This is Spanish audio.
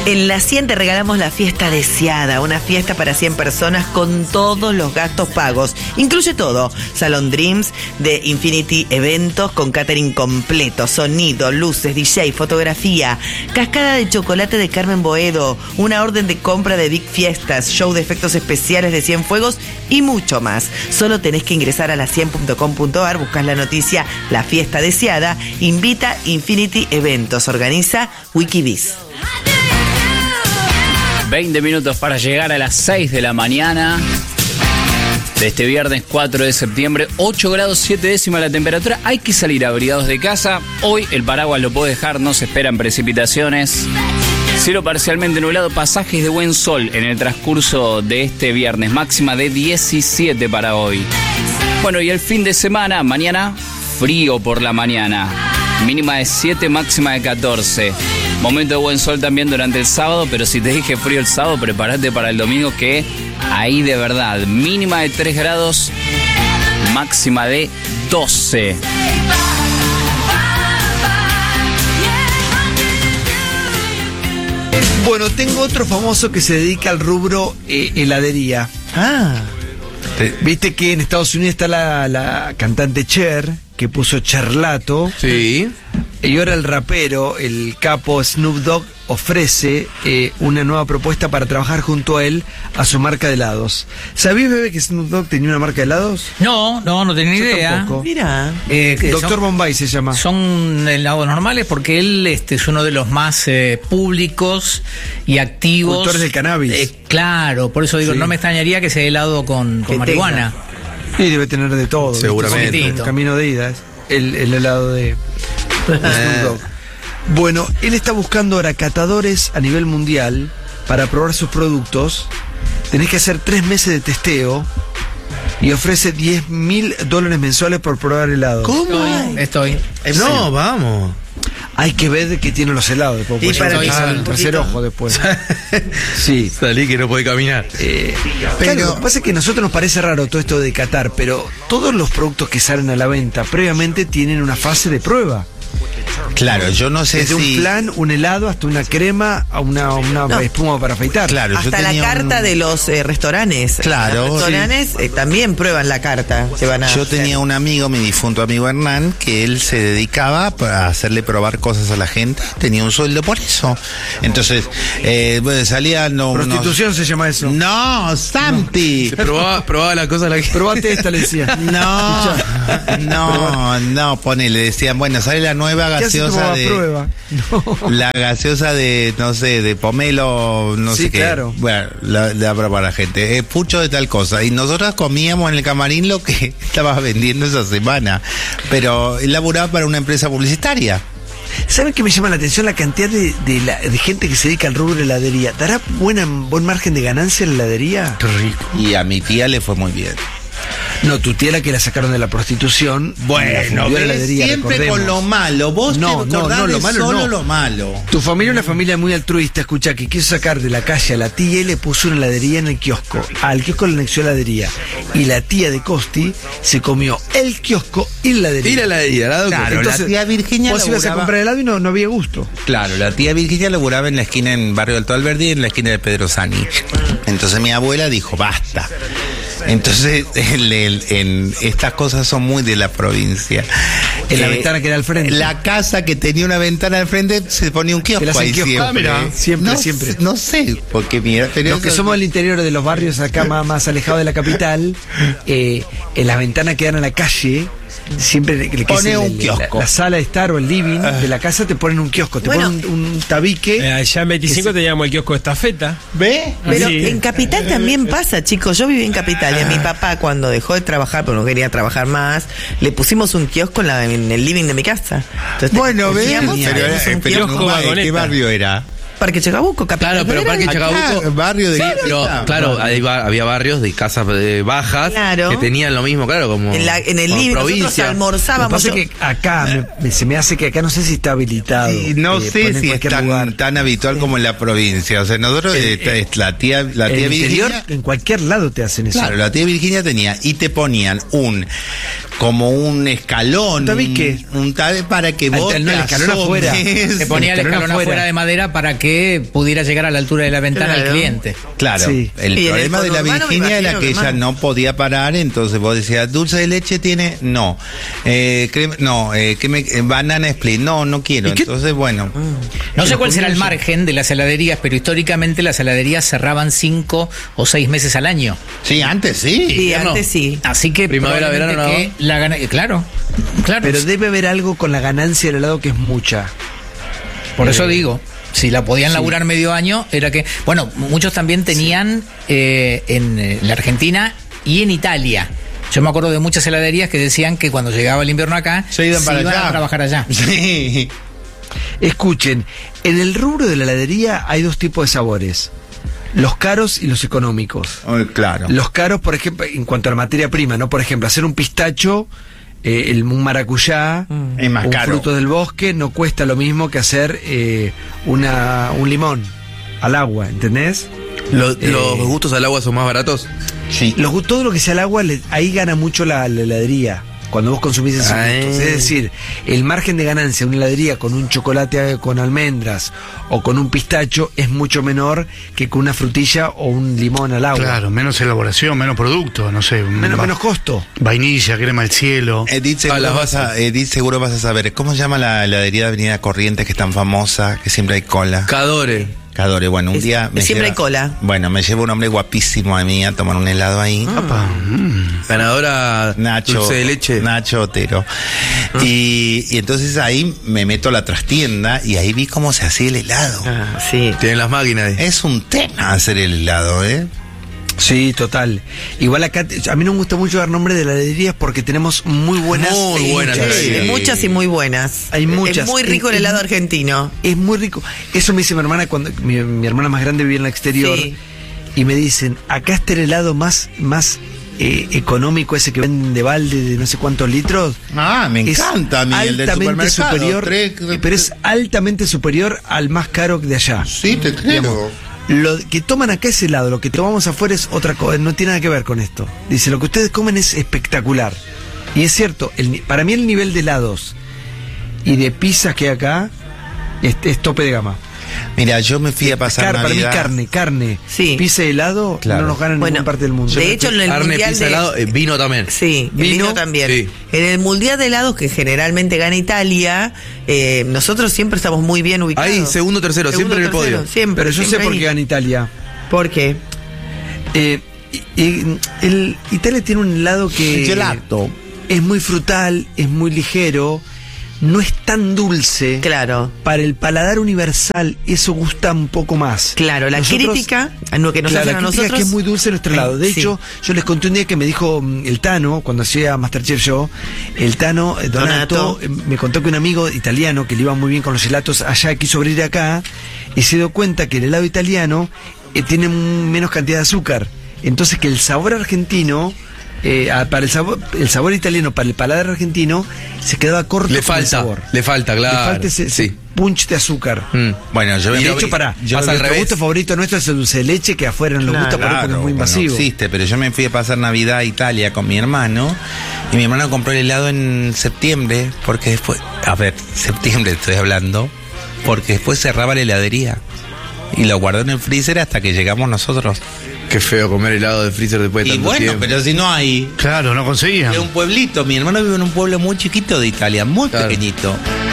En La 100 te regalamos la fiesta deseada, una fiesta para 100 personas con todos los gastos pagos. Incluye todo, Salón Dreams de Infinity Eventos con catering completo, sonido, luces, DJ, fotografía, cascada de chocolate de Carmen Boedo, una orden de compra de Big Fiestas, show de efectos especiales de Cienfuegos y mucho más. Solo tenés que ingresar a la100.com.ar, buscas la noticia La Fiesta Deseada, invita Infinity Eventos, organiza Wikiviz. 20 minutos para llegar a las 6 de la mañana de este viernes 4 de septiembre, 8 grados 7 décimas la temperatura. Hay que salir abrigados de casa. Hoy el paraguas lo puedo dejar, no se esperan precipitaciones. Cielo parcialmente nublado, pasajes de buen sol en el transcurso de este viernes, máxima de 17 para hoy. Bueno, y el fin de semana, mañana frío por la mañana, mínima de 7, máxima de 14. Momento de buen sol también durante el sábado, pero si te dije frío el sábado, prepárate para el domingo, que ahí de verdad, mínima de 3 grados, máxima de 12. Bueno, tengo otro famoso que se dedica al rubro heladería. Viste que en Estados Unidos está la cantante Cher, que puso Cherlato. Sí. Y ahora el rapero, el capo Snoop Dogg, ofrece una nueva propuesta para trabajar junto a él a su marca de helados. ¿Sabías, bebé, que Snoop Dogg tenía una marca de helados? No tenía ni idea. Tampoco. Mira. Doctor Bombay se llama. Son helados normales porque él es uno de los más públicos y activos. Cultores del cannabis. Claro, por eso digo, Sí. no me extrañaría que sea helado con marihuana. Y debe tener de todo. Seguramente. ¿viste? Camino de ida, el helado de Snoop Dogg. Bueno, él está buscando ahora catadores a nivel mundial para probar sus productos. Tenés que hacer 3 meses de testeo y ofrece $10,000 mensuales por probar helado. ¿Cómo? Estoy. No, vamos. Hay que ver de qué tienen los helados después. Y para porque pisar el un tercer poquito. ojo después. Sí. Salí que no puede caminar. Claro, lo que pasa es que a nosotros nos parece raro todo esto de catar, pero todos los productos que salen a la venta previamente tienen una fase de prueba. Claro, yo no sé Desde si... un flan, un helado, hasta una crema, a una espuma para afeitar. Claro, yo Hasta la tenía carta un- de los restaurantes. Claro, Los restaurantes también prueban la carta que van a Yo hacer. tenía un amigo, mi difunto amigo Hernán, que él se dedicaba a hacerle probar cosas a la gente, tenía un sueldo por eso. Entonces, bueno, salía... Prostitución se llama eso. No, Santi. Probaba la cosa a la gente. Probate esta, le decía. No, ponele, decían, bueno, sale la nueva ¿Qué hace tu gaseosa mamá de... prueba? No. La gaseosa de, no sé, de pomelo, no Sí, sé qué. claro. Bueno, la para la gente. Pucho de tal cosa. Y nosotros comíamos en el camarín lo que estaba vendiendo esa semana. Pero él laburaba para una empresa publicitaria. ¿Saben qué me llama la atención? La cantidad de gente que se dedica al rubro de heladería. ¿Dará buen margen de ganancia en la heladería? Y a mi tía le fue muy bien. No, tu tía la que la sacaron de la prostitución. la fundió a la heladería, siempre recordemos. con lo malo. Vos No, te no, acordás no, lo de malo solo no. lo malo. Tu familia es una familia muy altruista, escucha, que quiso sacar de la calle a la tía y le puso una heladería en el kiosco. Al kiosco le anexió heladería. Y la tía de Costi se comió el kiosco y la heladería. Y la heladería, la doctora. Claro, la tía Virginia vos ibas a laburaba- comprar helado y no había gusto. Claro, la tía Virginia laburaba en la esquina en Barrio Alto Alberdi, en la esquina de Pedro Sani. Entonces mi abuela dijo, basta. Entonces, en estas cosas son muy de la provincia. En la ventana que era al frente. La casa que tenía una ventana al frente se ponía un Que la kiosco hacen ahí kiosco. siempre. Ah, mira. Siempre, no, siempre. No sé, porque mira, pero Los que eso- somos del interior de los barrios acá más alejados de la capital, en las ventanas que dan a la calle, siempre le Pone un kiosco. La sala de estar o el living de la casa te ponen un kiosco, te Bueno. ponen un tabique. Allá en 25 teníamos el kiosco de estafeta. ¿Ve? Pero Sí. en Capital también pasa, chicos. Yo viví en Capital y a mi papá, cuando dejó de trabajar, porque no quería trabajar más, le pusimos un kiosco en el living de mi casa. Entonces, Bueno, ¿ves? teníamos un Pero kiosco. kiosco ¿qué vagoneta. barrio era? Parque Chacabuco, Capital. Claro, pero Federal. Parque Chacabuco. Acá, barrio de... Pero, claro, había barrios de casas bajas Claro. que tenían lo mismo, claro, como En el como living nosotros provincia. Lo que almorzábamos. pasa es que acá, se me hace que acá no sé si está habilitado. Y no sé poner si es cualquier lugar. tan habitual como en la provincia. O sea, nosotros, la tía En el interior, Virginia... en cualquier lado te hacen eso. Claro, la tía Virginia tenía, y te ponían como un escalón. ¿Un tabique? Un tabique para que vos No, el escalón asomes. afuera. Se ponía el escalón escalón afuera de madera para que que pudiera llegar a la altura de la ventana Claro. al cliente. Claro, Sí. el Y en el problema de la conurbano me Virginia era imagino que que ella más. no podía parar, entonces vos decías, ¿dulce de leche tiene? No. Banana split, no quiero. ¿Y qué? Entonces, bueno. No sé cuál será el margen de las heladerías, pero históricamente las heladerías cerraban 5 o 6 meses al año. Sí, antes sí. Sí, no. antes sí. Así que Primavera, probablemente verano, que la claro. Pero debe haber algo con la ganancia del helado que es mucha. Por eso digo, si la podían laburar medio año, era que... Bueno, muchos también tenían en la Argentina y en Italia. Yo me acuerdo de muchas heladerías que decían que cuando llegaba el invierno acá, Se iban para allá. a trabajar allá. Sí. Escuchen, en el rubro de la heladería hay dos tipos de sabores. Los caros y los económicos. Claro. Los caros, por ejemplo, en cuanto a la materia prima, ¿no? Por ejemplo, hacer un pistacho, un maracuyá, Es más un caro. fruto del bosque, no cuesta lo mismo que hacer un limón al agua, ¿entendés? ¿Los gustos al agua son más baratos? Sí. Todo lo que sea al agua, ahí gana mucho la heladería. Cuando vos consumís esos gustos. Es decir, el margen de ganancia de una heladería con un chocolate con almendras o con un pistacho es mucho menor que con una frutilla o un limón al agua. Claro, menos elaboración, menos producto, no sé. Menos costo. Vainilla, crema del cielo. Edith, seguro vas a saber. ¿Cómo se llama la heladería de Avenida Corrientes que es tan famosa, que siempre hay cola? Cadore. Cadore, bueno, un día siempre hay cola. Bueno, me lleva un hombre guapísimo a mí a tomar un helado ahí. Ganadora Nacho, dulce de leche. Nacho Otero. Y entonces ahí me meto a la trastienda y ahí vi cómo se hacía el helado. Ah, sí. Tienen las máquinas ahí. Es un tema hacer el helado, ¿eh? Sí, total. Igual acá, a mí no me gusta mucho dar nombre de heladerías porque tenemos muy buenas. Muy buenas heladerías. Sí, muchas y muy buenas. Hay muchas. Es muy rico el helado argentino. Es muy rico. Eso me dice mi hermana cuando mi hermana más grande vivía en el exterior. Sí. Y me dicen, acá está el helado más económico, ese que venden de balde de no sé cuántos litros. Ah, me Es encanta a mí el del altamente supermercado. superior, pero es altamente superior al más caro de allá. Sí, te creo. Lo que toman acá es helado, lo que tomamos afuera es otra cosa, no tiene nada que ver con esto. Dice, lo que ustedes comen es espectacular. Y es cierto, para mí el nivel de helados y de pizzas que hay acá es tope de gama. Mira, yo me fui a pasar Para mí Navidad. carne, Sí. pizza y helado Claro. no nos ganan en Bueno, ninguna parte del mundo. de hecho, en el Carne, mundial pizza, de... helado, vino también. Sí, el Vino, vino también. sí. En el mundial de helados que generalmente gana Italia, nosotros siempre estamos muy bien ubicados. Ahí, segundo, tercero, siempre en el podio. Siempre, Pero yo sé siempre por ahí. qué gana Italia. ¿Por qué? Italia tiene un helado que Gelato. es muy frutal, es muy ligero, no es tan dulce. Claro. Para el paladar universal eso gusta un poco más. Claro, la crítica a lo que nos hacen la a crítica nosotros. es que es muy dulce nuestro helado. De Sí. hecho, yo les conté un día que me dijo el Tano, cuando hacía Masterchef yo, el Tano, Donato, me contó que un amigo italiano que le iba muy bien con los gelatos allá quiso abrir acá y se dio cuenta que el helado italiano tiene menos cantidad de azúcar. Entonces que el sabor argentino, para el sabor italiano, para el paladar argentino, se quedaba corto. Le con el falta, sabor. le falta, claro. Le falta ese Sí. punch de azúcar. Bueno, yo Y de me- hecho, yo- pasa al nuestro revés. gusto favorito nuestro es el dulce de leche, que afuera no nos gusta porque es muy bueno, invasivo. existe, pero yo me fui a pasar Navidad a Italia con mi hermano y mi hermano compró el helado en septiembre porque después, septiembre estoy hablando, porque después cerraba la heladería y lo guardó en el freezer hasta que llegamos nosotros. Qué feo comer helado de freezer después de Y tanto bueno, tiempo. pero si no hay... Claro, no conseguían. Es un pueblito, mi hermano vive en un pueblo muy chiquito de Italia, muy Claro. pequeñito.